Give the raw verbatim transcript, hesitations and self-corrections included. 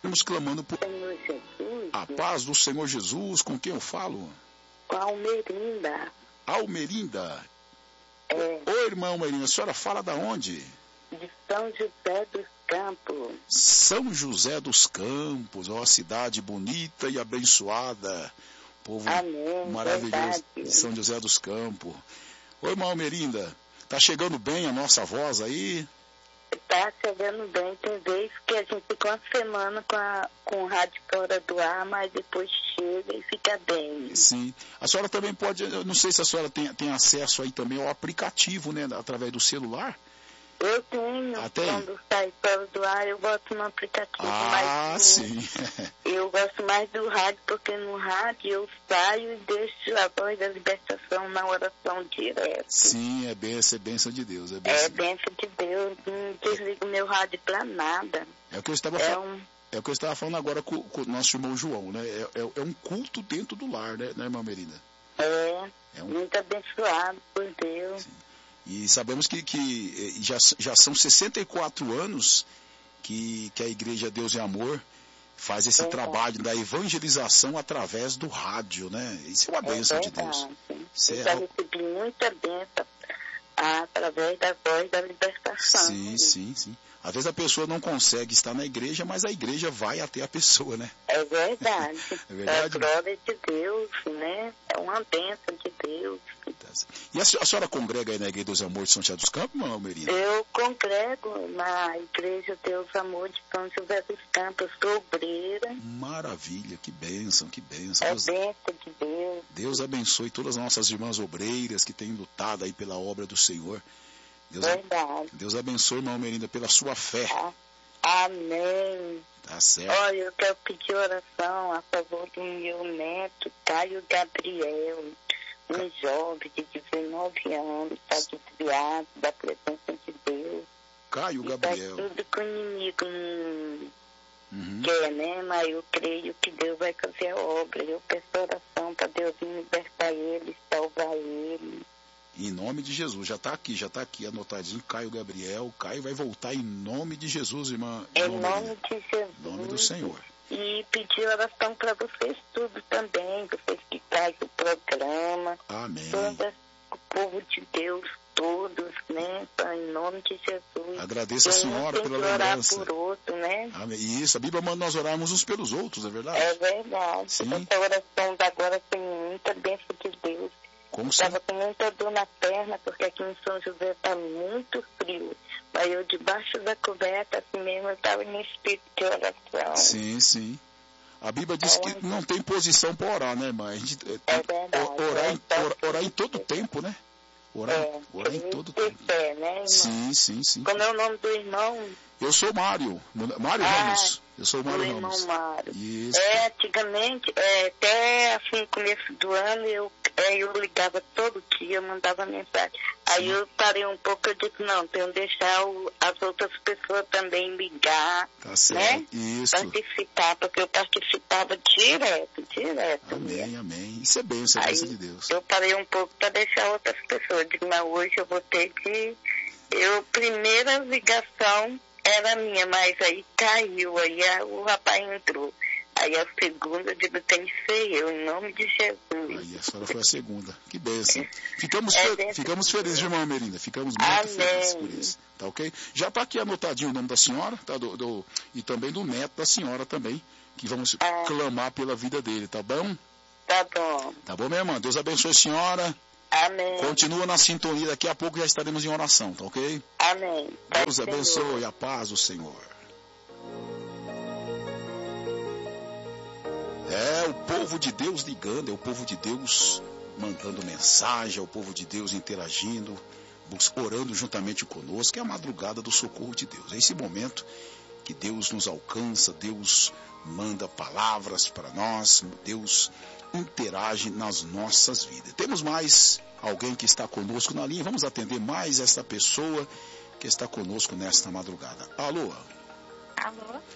Estamos clamando por Senhor Jesus. a paz do Senhor Jesus. Com quem eu falo? Com a Almerinda. Almerinda. É, Oi, irmã Almerinda, a senhora fala da onde? de São José dos Campos. São José dos Campos, ó, cidade bonita e abençoada. Povo Amém, maravilhoso verdade. de São José dos Campos. Oi, irmã Almerinda, tá chegando bem a nossa voz aí? Tá chegando bem, tem vezes que a gente fica uma semana com, a, com o rádio fora do ar, mas depois chega e fica bem. Sim. A senhora também pode, eu não sei se a senhora tem, tem acesso aí também ao aplicativo, né, através do celular. Eu tenho, Ah, tem? quando sai fora do ar, eu boto no aplicativo. Ah, mas sim. eu gosto mais do rádio, porque no rádio eu saio e deixo a voz da libertação na oração direta. Sim, é bênção, é bênção de Deus. É É bênção, bênção de Deus, não desligo meu rádio pra nada. é o que eu estava É falando. um, É o que eu estava falando agora com, com o nosso irmão João, né? É, é, é um culto dentro do lar, né, né irmã Almerinda? é, É um, muito abençoado por Deus. e sabemos que, que já, já são sessenta e quatro anos que, que a Igreja Deus e Amor faz esse É. trabalho da evangelização através do rádio, né? Isso é uma É bênção de Deus. verdade. Isso Eu é já algo- recebi muita bênção através da voz da libertação. Sim, sim, sim. Às vezes a pessoa não consegue estar na igreja, mas a igreja vai até a pessoa, né? É verdade. É verdade? É a glória de Deus, né? É uma bênção de Deus. E a, se- a senhora congrega aí na Igreja Deus e Amor de São Tiago dos Campos, irmã Almerinda? Eu congrego na Igreja Deus Amor de São José dos Campos, sou obreira. Maravilha, que bênção, que bênção. É Deus, bênção de Deus. Deus abençoe todas as nossas irmãs obreiras que têm lutado aí pela obra do Senhor. Deus, Verdade. Deus abençoe, irmã Almerinda, pela sua fé. Ah, amém. Tá certo? Olha, eu quero pedir oração a favor do meu neto, Caio Gabriel, um jovem de dezenove anos, está desviado da presença de Deus. Caio E Gabriel. tá tudo que o inimigo não Uhum. quer, né? Mas eu creio que Deus vai fazer a obra. Eu peço oração para Deus libertar ele, salvar ele. Em nome de Jesus, já está aqui, já está aqui anotadinho, Caio Gabriel. O Caio vai voltar em nome de Jesus, irmã. Em irmã nome Almerinda. de Jesus. Em nome do Senhor. E pedir oração para vocês tudo também, vocês que trazem o programa, Amém. todo o povo de Deus, todos, né? Em nome de Jesus. Agradeço a Quem senhora tem pela que orar lembrança. por outro, né? Amém. Isso, a Bíblia manda nós orarmos uns pelos outros, é verdade? É verdade. Sim. Essa oração da agora tem muita bênção de Deus. Com Estava certeza. com muita dor na perna, porque aqui em São José está muito frio. Mas eu, debaixo da coberta, assim mesmo, eu estava em espírito de oração. Sim, sim. A Bíblia diz que não tem posição para orar, né, irmã? A gente eh, É tem que verdade. orar, em, É orar, orar em todo tempo, né? Orar, É, orar em tem todo que ter tempo. fé, né, irmão? Sim, sim, sim. Como é o nome do irmão? Eu sou Mário, Mário Ah, Ramos. Eu sou o Do Mário irmão Ramos. Mário. Isso. É, antigamente, é, até assim, no começo do ano, eu, é, eu ligava todo dia, eu mandava mensagem. Aí Sim. eu parei um pouco, eu disse, não, tenho que deixar o, as outras pessoas também ligar, Tá certo. né? Isso. Participar, porque eu participava direto, direto. Amém, amém. Isso é bênção, é Aí bênção de Deus. eu parei um pouco para deixar outras pessoas. Eu digo, mas hoje eu vou ter que... Eu, primeira ligação era minha, mas aí caiu, aí a, o rapaz entrou. Aí a segunda, eu digo, tem que ser eu, em nome de Jesus. Aí a senhora foi a segunda. Que bênção. Ficamos, É fe- bênção ficamos de felizes, Deus. irmã Almerinda. Ficamos muito Amém. felizes por isso. Tá ok? Já está aqui anotadinho o nome da senhora, tá? Do, do- e também do neto da senhora também, que vamos Ah. clamar pela vida dele, tá bom? Tá bom. Tá bom, minha irmã? Deus abençoe a senhora. Amém. Continua na sintonia, daqui a pouco já estaremos em oração, tá ok? Amém. Pai Deus Senhor. abençoe, a paz do Senhor. É o povo de Deus ligando, é o povo de Deus mandando mensagem, é o povo de Deus interagindo, bus- orando juntamente conosco. É a madrugada do socorro de Deus. É esse momento que Deus nos alcança, Deus manda palavras para nós, Deus interage nas nossas vidas. Temos mais alguém que está conosco na linha, vamos atender mais essa pessoa que está conosco nesta madrugada. Alô? Alô?